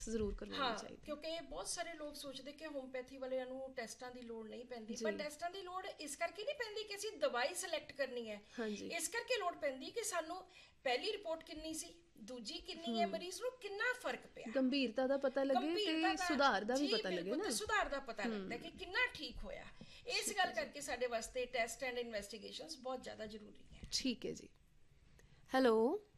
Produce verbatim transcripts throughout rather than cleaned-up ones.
ਜ਼ਰੂਰ ਕਰਵਾਉਣੀ ਹਾਂ, ਚਾਹੀਦੀ ਹੈ। ਕਿਉਂਕਿ ਬਹੁਤ ਸਾਰੇ ਲੋਕ ਸੋਚਦੇ ਕਿ ਹੋਮਪੈਥੀ ਵਾਲਿਆਂ ਨੂੰ ਟੈਸਟਾਂ ਦੀ ਲੋੜ ਨਹੀਂ ਪੈਂਦੀ, ਪਰ ਜੀ। ਟੈਸਟਾਂ ਦੀ ਲੋੜ ਇਸ ਕਰਕੇ ਨਹੀਂ ਪੈਂਦੀ ਕਿ ਅਸੀਂ ਦਵਾਈ ਸਿਲੈਕਟ ਕਰਨੀ ਹੈ। ਹਾਂਜੀ। ਇਸ ਕਰਕੇ ਲੋੜ ਪੈਂਦੀ ਕਿ ਸਾਨੂੰ ਪਹਿਲੀ ਰਿਪੋਰਟ ਕਿੰਨੀ ਸੀ, ਦੂਜੀ ਕਿੰਨੀ ਹੈ, ਮਰੀਜ਼ ਨੂੰ ਕਿੰਨਾ ਫਰਕ ਪਿਆ, ਗੰਭੀਰਤਾ ਦਾ ਪਤਾ ਲੱਗੇ ਗੰਭੀਰਤਾ ਤੇ ਦਾ। ਸੁਧਾਰ ਦਾ ਵੀ ਜੀ ਪਤਾ ਲੱਗੇ ਬਿਲਕੁਲ, ਤੇ ਨਾ। ਸੁਧਾਰ ਦਾ ਪਤਾ ਲੱਗਦਾ ਕਿ ਕਿੰਨਾ ਠੀਕ ਹੋਇਆ। ਇਸ ਠੀਕ ਹੈ ਗੱਲ ਜੀ। ਕਰਕੇ ਸਾਡੇ ਵਾਸਤੇ ਟੈਸਟ ਐਂਡ ਇਨਵੈਸਟੀਗੇਸ਼ਨਸ ਬਹੁਤ ਜ਼ਿਆਦਾ ਜ਼ਰੂਰੀ ਹੈ। ਠੀਕ ਹੈ ਜੀ। ਹੈਲੋ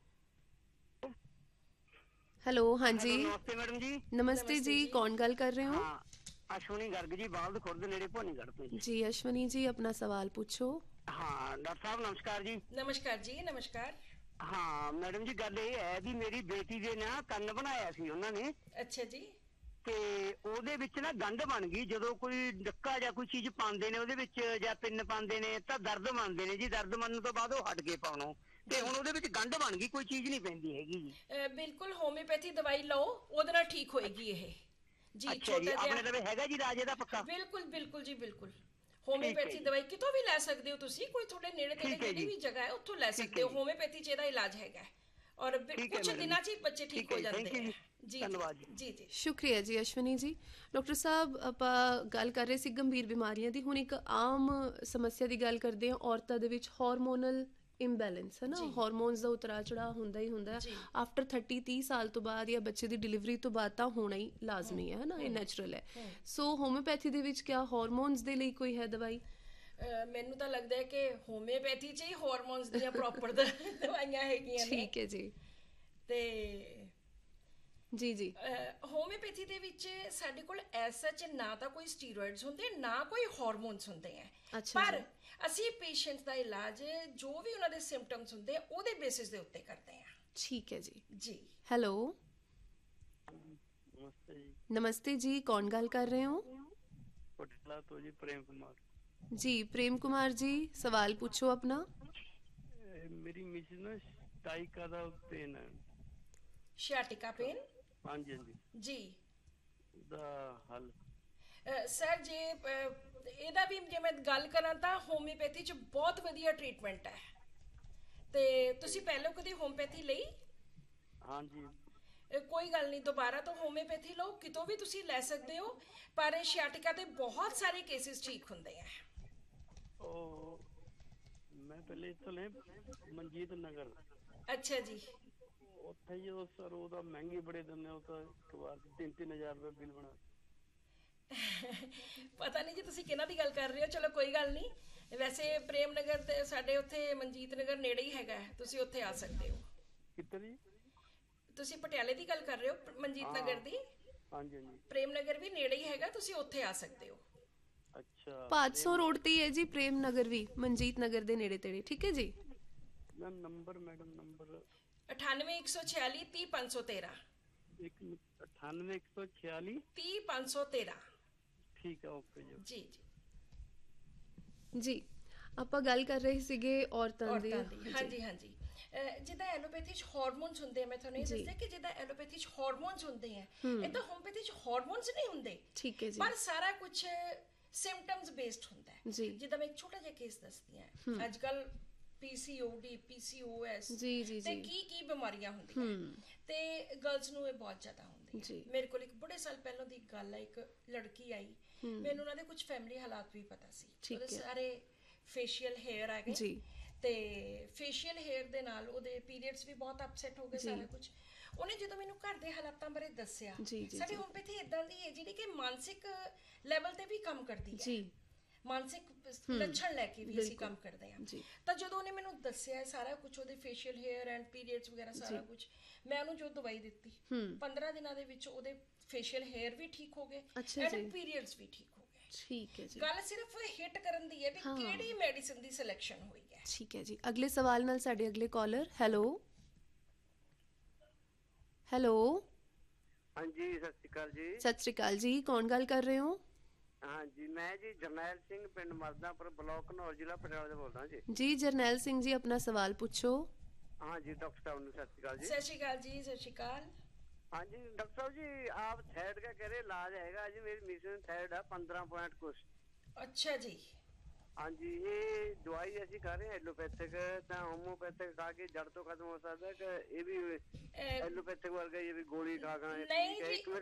ਹੈਲੋ, ਹੈਲੋ, ਹਾਂਜੀ। ਨਮਸਤੇ ਮੈਡਮ ਜੀ। ਨਮਸਤੇ ਨਮਸਤੇ ਜੀ, ਜੀ। ਕੌਣ ਗੱਲ ਕਰ ਰਹੇ ਹੋ? ਹਾਂ, ਅਸ਼ਵਨੀ ਗਰਗ ਜੀ, ਬਾਲਦ ਖੁਰਦ ਨੇੜੇ ਭੋਨੀਗੜ੍ਹ ਤੋਂ ਜੀ। ਜੀ ਅਸ਼ਵਨੀ ਜੀ, ਆਪਣਾ ਸਵਾਲ ਪੁੱਛੋ। ਹਾਂ ਡਾਕਟਰ ਸਾਹਿਬ ਨਮਸਕਾਰ ਜੀ। ਨਮਸਕਾਰ ਜੀ, ਨਮਸਕਾਰ। ਹਾਂ ਮੈਡਮ ਜੀ, ਗੱਲ ਇਹ ਹੈ ਵੀ ਮੇਰੀ ਬੇਟੀ ਦੇ ਨਾ ਕੰਨ ਬਣਾਇਆ ਸੀ ਉਹਨਾਂ ਨੇ, ਅੱਛਾ ਜੀ। ਤੇ ਉਹਦੇ ਵਿੱਚ ਨਾ ਗੰਢ ਬਣ ਗਈ। ਜਦੋਂ ਕੋਈ ਡੱਕਾ ਜਾਂ ਕੋਈ ਚੀਜ਼ ਪਾਉਂਦੇ ਨੇ ਉਹਦੇ ਵਿੱਚ ਜਾਂ ਪਿੰਨ ਪਾਉਂਦੇ ਨੇ ਤਾਂ ਦਰਦ ਮੰਨਦੇ ਨੇ ਜੀ। ਦਰਦ ਮੰਨਣ ਤੋਂ ਬਾਅਦ ਉਹ ਹਟ ਕੇ ਪਾਉਣੋਂ, ਤੇ ਜੀ ਹੁਣ ਉਹਦੇ ਵਿੱਚ ਗੰਢ ਬਣ ਗਈ, ਕੋਈ ਚੀਜ਼ ਨਹੀਂ ਪੈਂਦੀ ਹੈਗੀ ਜੀ। ਅ, ਬਿਲਕੁਲ ਹੋਮਿਓਪੈਥੀ ਦਵਾਈ ਲਓ, ਉਹਦੇ ਨਾਲ ਠੀਕ ਹੋਏਗੀ ਅੱਛਾ। ਇਹ। ਜੀ ਅੱਛਾ ਜੀ, ਛੋਟਾ ਜਿਹਾ। ਆਪਣੇ ਲਵੇ ਹੈਗਾ ਜੀ ਰਾਜ ਇਹਦਾ ਪੱਕਾ? ਬਿਲਕੁਲ ਬਿਲਕੁਲ ਜੀ, ਬਿਲਕੁਲ। ਠੀਕ ਹੈ ਹੋਮਿਓਪੈਥੀ ਜੀ। ਦਵਾਈ ਕਿਤੋਂ ਵੀ ਲੈ ਸਕਦੇ ਹੋ ਤੁਸੀਂ, ਕੋਈ ਤੁਹਾਡੇ ਨੇੜੇ ਤੇੜੇ ਠੀਕ ਹੈ ਜਿਹੜੀ ਜੀ। ਵੀ ਜਗ੍ਹਾ ਹੈ ਉੱਥੋਂ ਲੈ ਠੀਕ ਸਕਦੇ ਹੈ ਹੋ। ਜੀ। ਹੋਮਿਓਪੈਥੀ 'ਚ ਇਹਦਾ ਇਲਾਜ ਹੈਗਾ, ਔਰ ਬਿ- ਠੀਕ ਹੈ ਕੁਛ ਮੈਡਮ ਜੀ। ਦਿਨਾਂ 'ਚ ਹੀ ਬੱਚੇ ਠੀਕ ਠੀਕ ਹੋ ਹੈ ਜੀ, ਥੈਂਕ ਜਾਂਦੇ ਯੂ ਆ। ਜੀ। ਜੀ ਜੀ ਧੰਨਵਾਦ ਜੀ। ਜੀ ਜੀ। ਸ਼ੁਕਰੀਆ ਜੀ ਅਸ਼ਵਨੀ ਜੀ। ਡਾਕਟਰ ਸਾਹਿਬ, ਆਪਾਂ ਗੱਲ ਕਰ ਰਹੇ ਸੀ ਗੰਭੀਰ ਬਿਮਾਰੀਆਂ ਦੀ। ਹੁਣ ਇੱਕ ਆਮ ਸਮੱਸਿਆ ਦੀ ਗੱਲ ਕਰਦੇ ਹਾਂ, ਔਰਤਾਂ ਦੇ ਵਿੱਚ ਹਾਰਮੋਨਲ ਇੰਬੈਲੈਂਸ, ਹੈ ਨਾ। ਜੀ ਹਾਰਮੋਨਸ ਦਾ ਉਤਰਾਅ ਚੜਾਅ ਹੁੰਦਾ ਹੀ ਹੁੰਦਾ ਜੀ। ਆਫਟਰ ਥਰਟੀ ਤੀਹ ਸਾਲ ਤੋਂ ਬਾਅਦ ਜਾਂ ਬੱਚੇ ਦੀ ਡਿਲੀਵਰੀ ਤੋਂ ਬਾਅਦ ਤਾਂ ਹੋਣਾ ਹੀ ਲਾਜ਼ਮੀ ਹੈ, ਹੈ ਨਾ, ਇਹ ਨੈਚੁਰਲ ਹੈ। ਸੋ ਹੋਮਿਓਪੈਥੀ ਦੇ ਵਿੱਚ ਕਿਆ ਹਾਰਮੋਨਸ ਦੇ ਲਈ ਕੋਈ ਹੈ ਦਵਾਈ? ਅ, ਮੈਨੂੰ ਤਾਂ ਲੱਗਦਾ ਹੈ ਕਿ ਹੋਮਿਓਪੈਥੀ 'ਚ ਹੀ ਹਾਰਮੋਨਸ ਦੀਆਂ ਪ੍ਰੋਪਰ ਦਵਾਈਆਂ ਹੈਗੀਆਂ ਨੇ। ਠੀਕ ਹੈ ਜੀ। ਤੇ ਜੀ ਜੀ। ਹੋਮਿਓਪੈਥੀ ਦੇ ਵਿੱਚ ਸਾਡੇ ਕੋਲ ਐਸ ਸੱਚ ਨਾ ਤਾਂ ਕੋਈ ਸਟੀਰੋਇਡਸ ਹੁੰਦੇ, ਨਾ ਕੋਈ ਹਾਰਮੋਨਸ ਹੁੰਦੇ ਆ। ਅੱਛਾ ਪਰ ਜੀ। ਅਸੀਂ ਪੇਸ਼ੈਂਟ ਦਾ ਇਲਾਜ ਜੋ ਵੀ ਉਹਨਾਂ ਦੇ ਸਿੰਪਟਮਸ ਹੁੰਦੇ ਆ ਉਹਦੇ ਬੇਸਿਸ ਦੇ ਉੱਤੇ ਕਰਦੇ ਆ। ਠੀਕ ਹੈ ਜੀ। ਜੀ। ਹੈਲੋ, ਨਮਸਤੇ ਜੀ। ਨਮਸਤੇ ਜੀ, ਕੌਣ ਗੱਲ ਕਰ ਰਹੇ ਹੋ? ਪਟਿਆਲਾ ਤੋਂ ਜੀ, ਪ੍ਰੇਮ ਕੁਮਾਰ। ਜੀ ਪ੍ਰੇਮ ਕੁਮਾਰ ਜੀ, ਸਵਾਲ ਪੁੱਛੋ ਆਪਣਾ। ਇਹ ਮੇਰੀ ਮਿਸਿਸ ਨਾ ਸਟਾਈਕਾ ਦਾ ਪੇਨ ਹੈ। ਸ਼ਿਆਟਿਕਾ ਪੇਨ। ਹਾਂਜੀ ਹਾਂਜੀ। ਜੀ। ਉਹਦਾ ਹੱਲ? ਸਰ ਜੇ ਅ, ਇਹਦਾ ਵੀ ਜੇ ਮੈਂ ਗੱਲ ਕਰਾਂ ਤਾਂ ਹੋਮਿਓਪੈਥੀ 'ਚ ਬਹੁਤ ਵਧੀਆ ਟ੍ਰੀਟਮੈਂਟ ਹੈ। ਤੇ ਤੁਸੀਂ ਪਹਿਲਾਂ ਕਦੇ ਹੋਮਿਓਪੈਥੀ ਲਈ? ਹਾਂਜੀ। ਅ, ਕੋਈ ਗੱਲ ਨਹੀਂ, ਦੁਬਾਰਾ ਤੋਂ ਹੋਮਿਓਪੈਥੀ ਲਓ, ਕਿਤੋਂ ਵੀ ਤੁਸੀਂ ਲੈ ਸਕਦੇ ਹੋ। ਪਰ ਸ਼ਿਆਟਿਕਾ ਦੇ ਬਹੁਤ ਸਾਰੇ ਕੇਸਿਸ ਠੀਕ ਹੁੰਦੇ ਆ। ਉਹ ਮੈਂ ਪਹਿਲੇ ਇੱਥੋਂ ਲੈ ਮਨਜੀਤ ਨਗਰ। ਅੱਛਾ ਜੀ। ਉੱਥੇ ਹੀ ਉਹ ਸਰ ਉਹਦਾ ਮਹਿੰਗੇ ਬੜੇ ਦਿੰਦੇ, ਉਹ ਤਾਂ ਇੱਕ ਵਾਰ ਤਿੰਨ ਤਿੰਨ ਹਜ਼ਾਰ ਰੁਪਏ ਬਿੱਲ ਬਣਾ। ਪਤਾ ਨਹੀਂ ਜੀ ਤੁਸੀਂ ਕਿਹਨਾਂ ਦੀ ਗੱਲ ਕਰ ਰਹੇ ਹੋ। ਚਲੋ ਕੋਈ ਗੱਲ ਨਹੀਂ। ਵੈਸੇ ਪ੍ਰੇਮ ਨਗਰ ਤੇ ਸਾਡੇ ਉੱਥੇ ਮਨਜੀਤ ਨਗਰ ਨੇੜੇ ਹੀ ਹੈਗਾ, ਤੁਸੀਂ ਉੱਥੇ ਆ ਸਕਦੇ ਹੋ। ਕਿੱਧਰ ਜੀ? ਤੁਸੀਂ ਪਟਿਆਲੇ ਦੀ ਗੱਲ ਕਰ ਰਹੇ ਹੋ, ਮਨਜੀਤ ਨਗਰ ਹਾਂ ਦੀ। ਹਾਂਜੀ ਹਾਂਜੀ। ਪ੍ਰੇਮ ਨਗਰ ਵੀ ਨੇੜੇ ਹੀ ਹੈਗਾ, ਤੁਸੀਂ ਉੱਥੇ ਆ ਸਕਦੇ ਹੋ। ਅੱਛਾ ਭਾਦਸੋਂ ਪ੍ਰੇਮ ਰੋਡ ਨਗਰ। ਤੇ ਹੀ ਹੈ ਜੀ ਪ੍ਰੇਮ ਨਗਰ ਵੀ, ਮਨਜੀਤ ਨਗਰ ਦੇ ਨੇੜੇ ਤੇੜੇ। ਠੀਕ ਹੈ ਜੀ। Ma'am number, madam number? ਅਠਾਨਵੇਂ ਇੱਕ ਸੌ ਛਿਆਲੀ ਤੀਹ ਪੰਜ ਸੌ ਤੇਰਾਂ। ਇੱਕ ਅਠਾਨਵੇਂ ਇੱਕ ਸੌ ਛਿਆਲੀ ਤੀਹ ਪੰਜ ਸੌ ਤੇਰਾਂ। ਠੀਕ ਹੈ, ਓਕੇ ਜੀ। ਜੀ ਜੀ। ਜੀ ਆਪਾਂ ਗੱਲ ਕਰ ਰਹੇ ਸੀਗੇ ਔਰਤਾਂ ਦੀ। ਔਰਤਾਂ ਦੀ, ਜੀ ਹਾਂਜੀ ਹਾਂਜੀ। ਅਹ ਜਿੱਦਾਂ ਐਲੋਪੈਥੀ 'ਚ ਹਾਰਮੋਨਸ ਹੁੰਦੇ ਆ, ਮੈਂ ਤੁਹਾਨੂੰ ਇਹ ਜੀ। ਦੱਸਿਆ ਕਿ ਜਿੱਦਾਂ ਐਲੋਪੈਥੀ 'ਚ ਹਾਰਮੋਨਸ ਹੁੰਦੇ ਆ, ਹੂੰ। ਇਦਾਂ ਹੋਮਿਓਪੈਥੀ 'ਚ ਹਾਰਮੋਨਸ ਨਹੀਂ ਹੁੰਦੇ। ਠੀਕ ਹੈ ਜੀ। ਪਰ ਸਾਰਾ ਕੁਝ ਸਿੰਪਟਮਸ ਬੇਸਡ ਹੁੰਦਾ ਹੈ। ਜੀ ਜਿੱਦਾਂ ਮੈਂ ਇੱਕ ਛੋਟਾ ਜਿਹਾ ਕੇਸ ਦੱਸਦੀ ਹਾਂ। ਅੱਜ ਕੱਲ ਪੀਸੀਓਡੀ, ਪੀਸੀਓਐਸ ਜੀ ਜੀ ਤੇ ਜੀ। ਕੀ ਕੀ ਬਿਮਾਰੀਆਂ ਹੁੰਦੀਆਂ ਹੂੰ। ਤੇ ਗਰਲਸ ਨੂੰ ਇਹ ਬਹੁਤ ਜ਼ਿਆਦਾ ਹੁੰਦੀ ਹੈ। ਜੀ। ਮੇਰੇ ਕੋਲ ਇੱਕ ਬੜੇ ਸਾਲ ਪਹਿਲਾਂ ਦੀ ਗੱਲ ਹੈ, ਇੱਕ ਲੜਕੀ ਆਈ, ਮੈਨੂੰ ਉਹਨਾਂ ਦੇ ਕੁਝ ਫੈਮਿਲੀ ਹਾਲਾਤ ਵੀ ਪਤਾ ਸੀ। ਉਹਦੇ ਠੀਕ ਹੈ ਸਾਰੇ ਫੇਸ਼ੀਅਲ ਹੇਅਰ ਆ ਗਏ, ਜੀ ਤੇ ਫੇਸ਼ੀਅਲ ਹੇਅਰ ਦੇ ਨਾਲ ਉਹਦੇ ਪੀਰੀਅਡਸ ਵੀ ਬਹੁਤ ਅਪਸੈਟ ਹੋ ਗਏ, ਜੀ ਸਾਰਾ ਕੁਝ। ਉਹਨੇ ਜਦੋਂ ਮੈਨੂੰ ਘਰ ਦੇ ਹਾਲਾਤਾਂ ਬਾਰੇ ਦੱਸਿਆ, ਜੀ ਜੀ ਸਾਡੀ ਜੀ ਹੋਮਿਓਪੈਥੀ ਇਦਾਂ ਦੀ ਹੈ ਜਿਹੜੀ ਕਿ ਮਾਨਸਿਕ ਲੈਵਲ ਤੇ ਵੀ ਕੰਮ ਕਰਦੀ ਹੈ। ਜੀ। ਮਾਨਸਿਕ ਹੂੰ। ਲੱਛਣ ਲੈ ਕੇ ਵੀ ਅਸੀਂ ਬਿਲਕੁਲ ਕੰਮ ਕਰਦੇ ਹਾਂ। ਜੀ ਤਾਂ ਜਦੋਂ ਉਹਨੇ ਮੈਨੂੰ ਦੱਸਿਆ ਸਾਰਾ ਕੁਝ, ਉਹਦੇ ਫੇਸ਼ੀਅਲ ਹੇਅਰ ਐਂਡ ਪੀਰੀਅਡਸ ਵਗੈਰਾ ਸਾਰਾ ਜੀ। ਕੁਝ, ਮੈਂ ਉਹਨੂੰ ਜੋ ਦਵਾਈ ਦਿੱਤੀ, ਹੂੰ। ਪੰਦਰਾਂ ਦਿਨਾਂ ਦੇ ਵਿੱਚ ਉਹਦੇ ਫੇਸ਼ੀਅਲ ਹੇਅਰ ਵੀ ਠੀਕ ਹੋ ਗਏ ਅੱਛਾ ਐਂਡ ਜੀ। ਪੀਰੀਅਡਸ ਵੀ ਠੀਕ ਹੋ ਗਏ। ਠੀਕ ਹੈ ਜੀ। ਗੱਲ ਸਿਰਫ ਹਿੱਟ ਕਰਨ ਦੀ ਹੈ ਵੀ ਹਾਂ ਕਿਹੜੀ ਮੈਡੀਸਿਨ ਦੀ ਸਿਲੈਕਸ਼ਨ ਹੋਈ ਹੈ। ਠੀਕ ਹੈ ਜੀ। ਅਗਲੇ ਸਵਾਲ ਨਾਲ ਸਾਡੇ ਅਗਲੇ ਕਾਲਰ। Hello hello. ਹਾਂਜੀ, ਸਤਿ ਸ਼੍ਰੀ ਅਕਾਲ ਜੀ। ਸਤਿ ਸ਼੍ਰੀ ਅਕਾਲ ਜੀ, ਕੌਣ ਗੱਲ ਕਰ ਰਹੇ ਹੋ? ਹਾਂਜੀ, ਮੈਂ ਜੀ ਜਰਨੈਲ ਸਿੰਘ, ਪਿੰਡ ਮਰਦਾਂਪੁਰ, ਬਲਾਕ ਘਨੌਰ, ਜ਼ਿਲ੍ਹਾ ਪਟਿਆਲਾ ਤੋਂ ਬੋਲਦਾ ਜੀ। ਜੀ ਜਰਨੈਲ ਸਿੰਘ ਜੀ, ਆਪਣਾ ਸਵਾਲ ਪੁੱਛੋ। ਹਾਂਜੀ ਡਾਕਟਰ ਸਾਹਿਬ ਨੂੰ ਸਤਿ ਸ਼੍ਰੀ ਅਕਾਲ ਜੀ। ਸਤਿ ਸ਼੍ਰੀ ਅਕਾਲ ਜੀ। ਸਤਿ ਸ਼੍ਰੀ ਅਕਾਲ। ਹਾਂਜੀ डॉक्टर साहब जी, आप थायराइड का कह रहे इलाज हैगा जी। मेरी मिसेज थायराइड है पंद्रह पॉइंट कुछ। अच्छा जी। ਹਾਂਜੀ, ਇਹ ਦਵਾਈ ਅਸੀਂ ਖਾ ਰਹੇ ਹਾਂ ਐਲੋਪੈਥਿਕ, ਤਾਂ ਹੋਮੋਪੈਥਿਕ ਖਾ ਕੇ ਜੜ ਤੋਂ ਖਤਮ ਹੋ ਸਕਦਾ ਕਿ ਇਹ ਵੀ ਅਹ, ਐਲੋਪੈਥਿਕ ਵਰਗਾ ਹੀ ਹੈ ਵੀ ਗੋਲੀ ਖਾ ਖਾਂ ਨਹੀਂ ਜੀ,